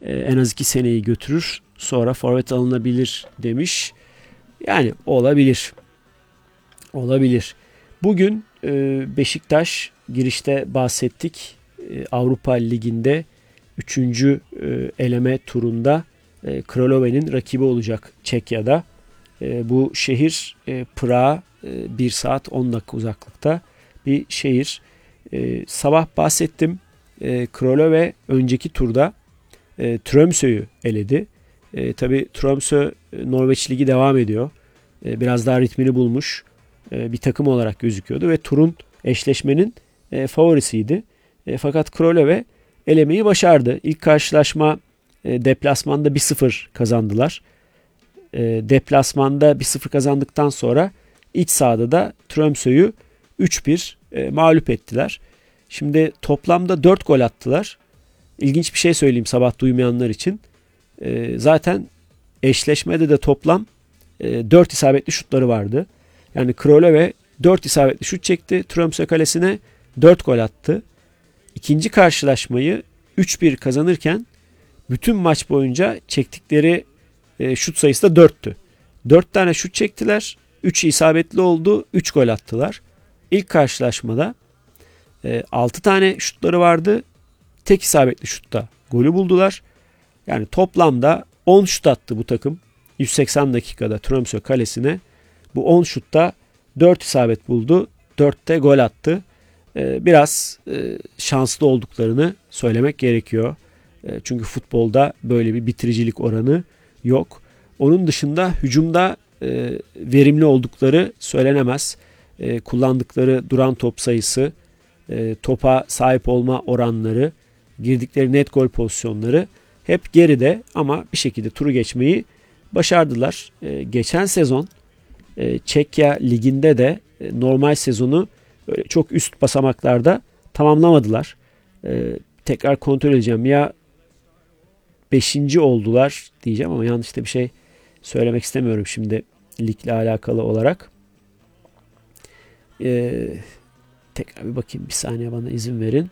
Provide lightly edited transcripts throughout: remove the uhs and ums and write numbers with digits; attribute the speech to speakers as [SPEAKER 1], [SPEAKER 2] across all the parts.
[SPEAKER 1] En az 2 seneyi götürür. Sonra forvet alınabilir demiş. Yani olabilir. Olabilir. Bugün Beşiktaş girişte bahsettik. Avrupa Ligi'nde 3. eleme turunda Kralove'nin rakibi olacak Çekya'da. Bu şehir Prag'a 1 saat 10 dakika uzaklıkta bir şehir. Sabah bahsettim. Kralove önceki turda Tromsø'yü eledi. Tabii Tromsø Norveç Ligi devam ediyor. Biraz daha ritmini bulmuş bir takım olarak gözüküyordu ve turun eşleşmenin favorisiydi. Fakat Kralove elemeyi başardı. İlk karşılaşma deplasmanda 1-0 kazandılar. Deplasmanda 1-0 kazandıktan sonra iç sahada da Tromsø'yü 3-1 mağlup ettiler. Şimdi toplamda 4 gol attılar. İlginç bir şey söyleyeyim sabah duymayanlar için. Zaten eşleşmede de toplam 4 isabetli şutları vardı. Yani Kralove 4 isabetli şut çekti. Tromsø kalesine 4 gol attı. İkinci karşılaşmayı 3-1 kazanırken bütün maç boyunca çektikleri şut sayısı da 4'tü. 4 tane şut çektiler. 3 isabetli oldu. 3 gol attılar. İlk karşılaşmada 6 tane şutları vardı. Tek isabetli şutta golü buldular. Yani toplamda 10 şut attı bu takım. 180 dakikada Tromsø kalesine. Bu 10 şutta 4 isabet buldu. 4'te gol attı. Biraz şanslı olduklarını söylemek gerekiyor. Çünkü futbolda böyle bir bitiricilik oranı yok. Onun dışında hücumda verimli oldukları söylenemez. Kullandıkları duran top sayısı, topa sahip olma oranları, girdikleri net gol pozisyonları hep geride ama bir şekilde turu geçmeyi başardılar. Geçen sezon Çekya Ligi'nde de normal sezonu böyle çok üst basamaklarda tamamlamadılar. Tekrar kontrol edeceğim. Ya 5. oldular diyeceğim ama yanlış da bir şey söylemek istemiyorum şimdi ligle alakalı olarak. Tekrar bir bakayım, bir saniye bana izin verin.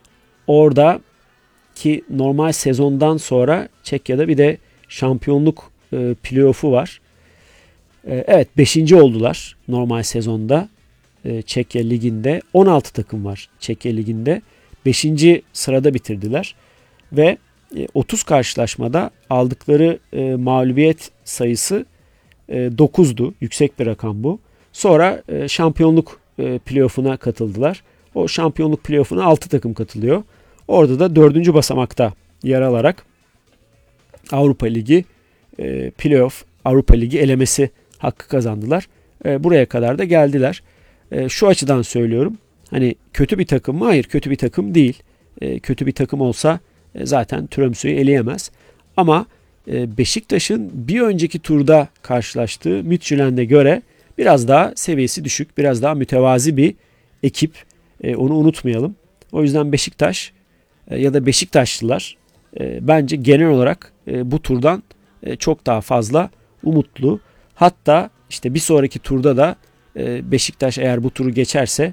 [SPEAKER 1] Oradaki normal sezondan sonra Çekya'da bir de şampiyonluk playoff'u var. Evet, 5. oldular normal sezonda. Çekya Ligi'nde 16 takım var Çekya Ligi'nde. 5. sırada bitirdiler ve 30 karşılaşmada aldıkları mağlubiyet sayısı 9'du. Yüksek bir rakam bu. Sonra şampiyonluk playoff'una katıldılar. O şampiyonluk playoff'una 6 takım katılıyor. Orada da 4. basamakta yer alarak Avrupa Ligi playoff, Avrupa Ligi elemesi hakkı kazandılar. Buraya kadar da geldiler. Şu açıdan söylüyorum. Hani kötü bir takım mı? Hayır, kötü bir takım değil. Kötü bir takım olsa zaten Tromsø'yü eleyemez. Ama Beşiktaş'ın bir önceki turda karşılaştığı Midtjylland'e göre biraz daha seviyesi düşük, biraz daha mütevazi bir ekip. Onu unutmayalım. O yüzden Beşiktaş ya da Beşiktaşlılar bence genel olarak bu turdan çok daha fazla umutlu. Hatta işte bir sonraki turda da Beşiktaş eğer bu turu geçerse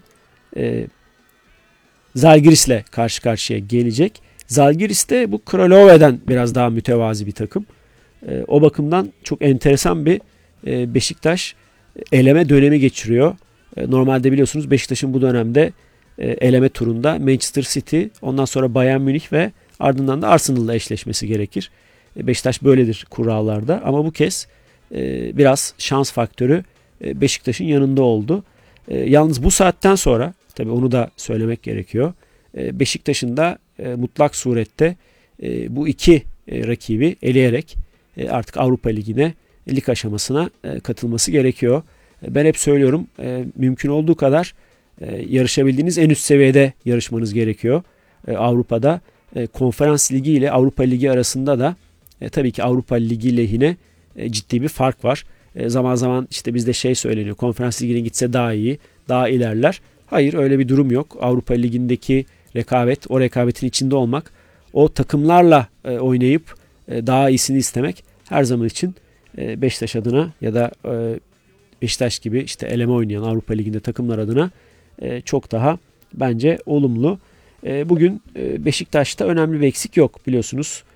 [SPEAKER 1] Zalgiris'le karşı karşıya gelecek. Zalgiris de bu Kralove'den biraz daha mütevazi bir takım. O bakımdan çok enteresan bir Beşiktaş eleme dönemi geçiriyor. Normalde biliyorsunuz Beşiktaş'ın bu dönemde eleme turunda Manchester City, ondan sonra Bayern Münih ve ardından da Arsenal'la eşleşmesi gerekir. Beşiktaş böyledir kurallarda ama bu kez biraz şans faktörü Beşiktaş'ın yanında oldu. Yalnız bu saatten sonra tabii onu da söylemek gerekiyor. Beşiktaş'ın da mutlak surette bu iki rakibi eleyerek artık Avrupa Ligi'ne, lig aşamasına katılması gerekiyor. Ben hep söylüyorum, mümkün olduğu kadar yarışabildiğiniz en üst seviyede yarışmanız gerekiyor. Avrupa'da Konferans Ligi ile Avrupa Ligi arasında da tabii ki Avrupa Ligi lehine ciddi bir fark var. Zaman zaman işte bizde şey söyleniyor, Konferans Ligi'ne gitse daha iyi, daha ilerler. Hayır, öyle bir durum yok. Avrupa Ligi'ndeki rekabet, o rekabetin içinde olmak, o takımlarla oynayıp daha iyisini istemek her zaman için Beşiktaş adına ya da Beşiktaş gibi işte eleme oynayan Avrupa Ligi'nde takımlar adına çok daha bence olumlu. Bugün Beşiktaş'ta önemli bir eksik yok biliyorsunuz.